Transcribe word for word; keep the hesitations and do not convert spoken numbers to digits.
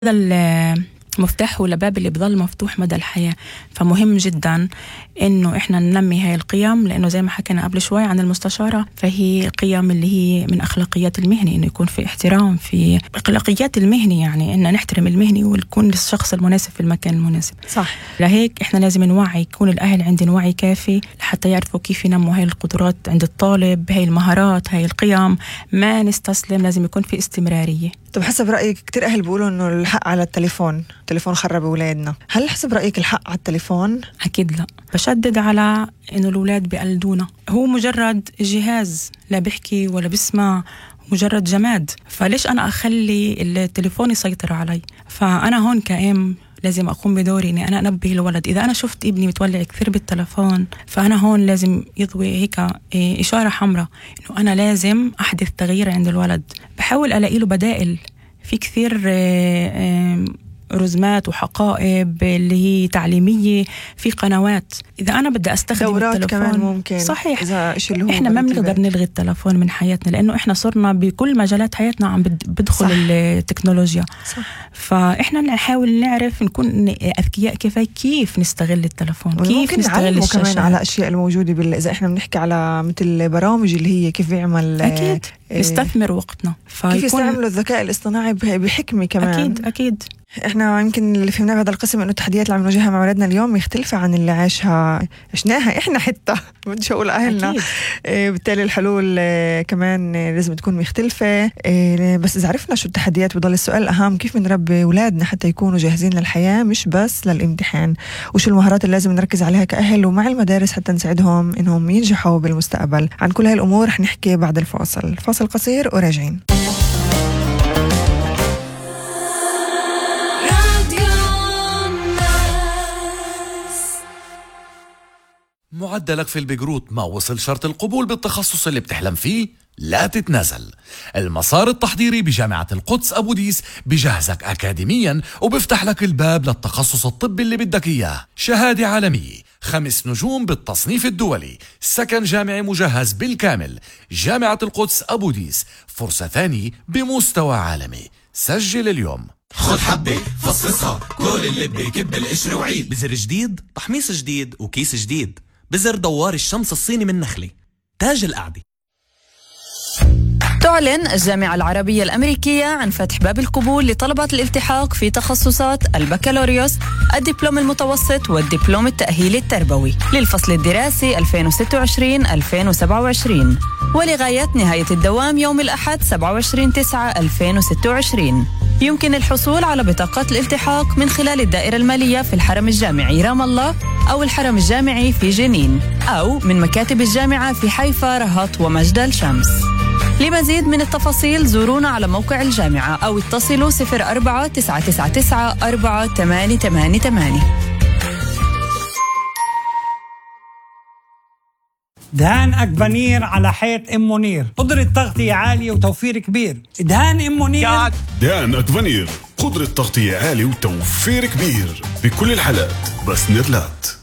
المفتاح ولا باب اللي بضل مفتوح مدى الحياة. فمهم جدا إنه إحنا ننمي هاي القيم، لأنه زي ما حكينا قبل شوي عن المستشارة، فهي قيم اللي هي من أخلاقيات المهنة، إنه يكون في احترام في أخلاقيات المهنة، يعني إن نحترم المهنة ويكون الشخص المناسب في المكان المناسب. صح. لهيك إحنا لازم نوعي، يكون الأهل عندهم وعي كافي لحتى يعرفوا كيف ينموا هاي القدرات عند الطالب، هاي المهارات، هاي القيم. ما نستسلم، لازم يكون في استمرارية. طب حسب رأيك، كتير أهل بيقولوا إنه الحق على التليفون، التليفون خرب أولادنا، هل حسب رأيك الحق على التليفون؟ أكيد لا. بشدد على إنه الأولاد بيقلدونا، هو مجرد جهاز لا بيحكي ولا بيسمع، مجرد جماد. فليش أنا أخلي التليفون يسيطر علي؟ فأنا هون كأم لازم أقوم بدوري إني أنا أنبه الولد. إذا أنا شفت ابني متولع كثير بالتلفون، فأنا هون لازم يضوي هيك إشارة حمراء إنه أنا لازم أحدث تغيير عند الولد. بحاول ألاقي له بدائل في كثير رزمات وحقائب اللي هي تعليمية في قنوات. إذا أنا بدي أستخدم دورات التلفون كمان ممكن. صحيح. إذا إحنا ما بنقدر نلغي التلفون من حياتنا، لأنه إحنا صرنا بكل مجالات حياتنا عم بدخل صح. التكنولوجيا صح. فإحنا نحاول نعرف نكون أذكياء كيف كيف نستغل التلفون، كيف نستغل الشاشة كمان على أشياء الموجودة بال... إذا إحنا بنحكي على مثل برامج اللي هي كيف بيعمل أكيد إيه... نستثمر وقتنا، كيف يستعملوا الذكاء الاصطناعي بحكمة كمان. أكيد أكيد. احنا يمكن اللي فهمناه بهذا القسم انه التحديات اللي عم نواجهها مع اولادنا اليوم مختلفه عن اللي عاشها عشناها احنا حتى بدي اقول اهلنا. اه بالتالي الحلول اه كمان اه لازم تكون مختلفه. اه بس اذا عرفنا شو التحديات، بضل السؤال الاهم كيف بنربي اولادنا حتى يكونوا جاهزين للحياه مش بس للامتحان، وشو المهارات اللي لازم نركز عليها كاهل ومع المدارس حتى نساعدهم انهم ينجحوا بالمستقبل. عن كل هاي الامور رح نحكي بعد الفاصل. فاصل قصير وراجعين. معدلك في البيجروت ما وصل شرط القبول بالتخصص اللي بتحلم فيه؟ لا تتنازل. المسار التحضيري بجامعة القدس أبو ديس بجهزك أكاديميا وبفتح لك الباب للتخصص الطبي اللي بدك إياه. شهادة عالمية، خمس نجوم بالتصنيف الدولي، سكن جامعي مجهز بالكامل. جامعة القدس أبو ديس، فرصة ثانية بمستوى عالمي. سجل اليوم. خد حبة فصصها، كل اللي بيكب القشر وعيد. بزر جديد، تحميص جديد وكيس جديد. بزر دوار الشمس الصيني من نخلة، تاج القعدة. تعلن الجامعة العربية الأمريكية عن فتح باب القبول لطلبة الالتحاق في تخصصات البكالوريوس، الدبلوم المتوسط والدبلوم التأهيلي التربوي للفصل الدراسي ألفين وستة وعشرين ألفين وسبعة وعشرين، ولغاية نهاية الدوام يوم الأحد سبعة وعشرين تسعة ألفين وستة وعشرين. يمكن الحصول على بطاقات الالتحاق من خلال الدائرة المالية في الحرم الجامعي رام الله أو الحرم الجامعي في جنين، أو من مكاتب الجامعة في حيفا، رهط ومجدل شمس. لمزيد من التفاصيل زورونا على موقع الجامعة أو اتصلوا صفر أربعة تسعة تسعة تسعة أربعة ثمانية ثمانية ثمانية. دهان أكبنير على حيط أم منير، قدرة تغطية عالية وتوفير كبير. دهان أم منير. دهان أكبنير، قدرة تغطية عالية وتوفير كبير بكل الحالات، بس نيرلات.